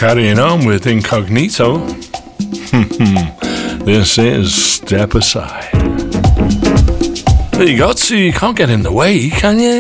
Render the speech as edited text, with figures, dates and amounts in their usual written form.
Carrying on with Incognito. This is Step Aside. But you can't get in the way, can you?